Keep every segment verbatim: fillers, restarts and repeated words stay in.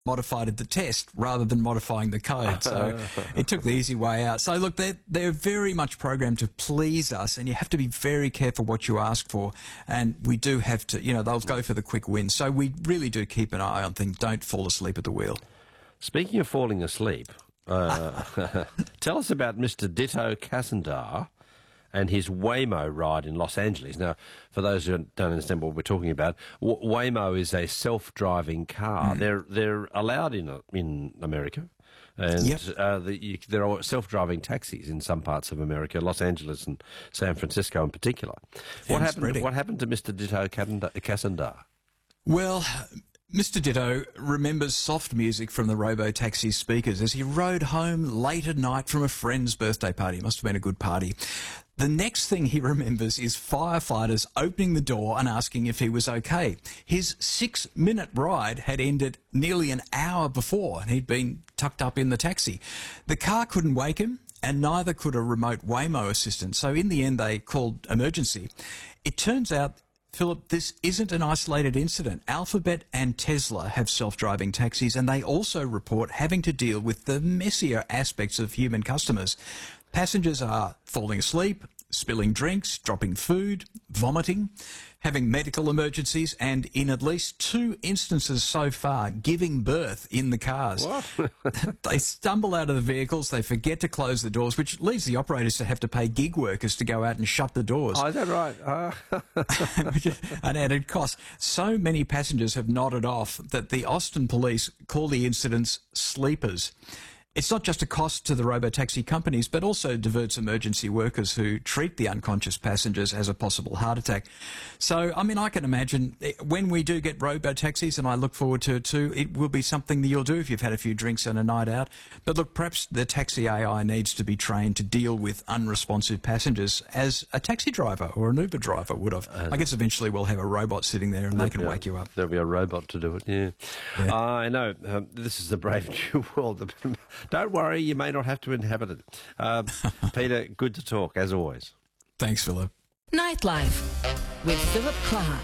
modified the test rather than modifying the code. So it took the easy way out. So look, they're, they're very much programmed to please us, and you have to be very careful what you ask for. And we do have to, you know, they'll go for the quick win. So we really do keep an eye on things. Don't fall asleep at the wheel. Speaking of falling asleep, uh, tell us about Mister Ditto Casandar and his Waymo ride in Los Angeles. Now, for those who don't understand what we're talking about, w- Waymo is a self-driving car. Mm. They're they're allowed in in America, and yep. uh, the, you, there are self-driving taxis in some parts of America, Los Angeles and San Francisco in particular. What happened? Spreading. What happened to Mister Ditto Casandar? Well, Mister Ditto remembers soft music from the robo-taxi speakers as he rode home late at night from a friend's birthday party. It must have been a good party. The next thing he remembers is firefighters opening the door and asking if he was okay. His six-minute ride had ended nearly an hour before, and he'd been tucked up in the taxi. The car couldn't wake him, and neither could a remote Waymo assistant. So in the end, they called emergency. It turns out, Philip, this isn't an isolated incident. Alphabet and Tesla have self-driving taxis, and they also report having to deal with the messier aspects of human customers. Passengers are falling asleep, spilling drinks, dropping food, vomiting, having medical emergencies, and in at least two instances so far, giving birth in the cars. What? They stumble out of the vehicles, they forget to close the doors, which leads the operators to have to pay gig workers to go out and shut the doors. Oh, is that right? Uh. Which is an added cost. So many passengers have nodded off that the Austin police call the incidents sleepers. It's not just a cost to the robotaxi companies, but also diverts emergency workers who treat the unconscious passengers as a possible heart attack. So, I mean, I can imagine when we do get robotaxis, and I look forward to it too, it will be something that you'll do if you've had a few drinks and a night out. But look, perhaps the taxi A I needs to be trained to deal with unresponsive passengers as a taxi driver or an Uber driver would have. Uh, I guess eventually we'll have a robot sitting there and they can a, wake you up. There'll be a robot to do it, yeah. yeah. Uh, I know. Um, this is the brave new world. Don't worry, you may not have to inhabit it. Uh, Peter, good to talk, as always. Thanks, Philip. Nightlife with Philip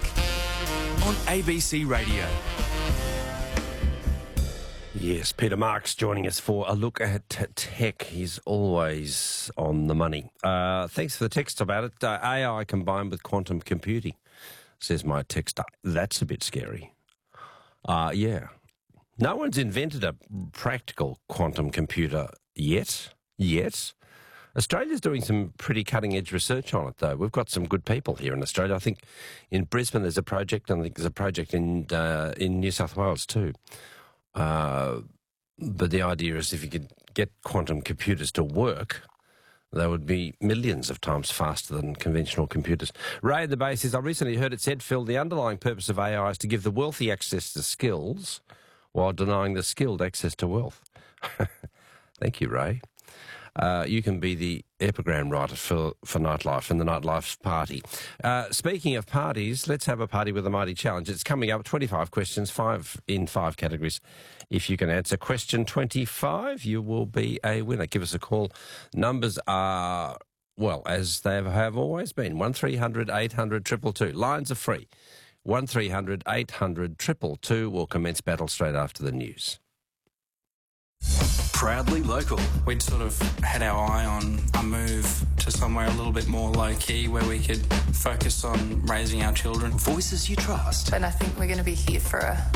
Clark on A B C Radio. Yes, Peter Marks joining us for a look at tech. He's always on the money. Uh, thanks for the text about it. Uh, A I combined with quantum computing, says my texter. That's a bit scary. Uh, yeah. No one's invented a practical quantum computer yet. Yet. Australia's doing some pretty cutting-edge research on it, though. We've got some good people here in Australia. I think in Brisbane there's a project, and I think there's a project in uh, in New South Wales too. Uh, but the idea is if you could get quantum computers to work, they would be millions of times faster than conventional computers. Ray at the base says, I recently heard it said, Phil, the underlying purpose of A I is to give the wealthy access to skills while denying the skilled access to wealth. Thank you, Ray. Uh, you can be the epigram writer for, for Nightlife and the Nightlife Party. Uh, speaking of parties, let's have a party with a mighty challenge. It's coming up, twenty-five questions, five in five categories. If you can answer question twenty-five, you will be a winner. Give us a call. Numbers are, well, as they have always been, one three hundred eight hundred two two two. Lines are free. one three hundred eight hundred two two two. We'll commence battle straight after the news. Proudly local. We'd sort of had our eye on a move to somewhere a little bit more low-key where we could focus on raising our children. Voices you trust. And I think we're going to be here for a,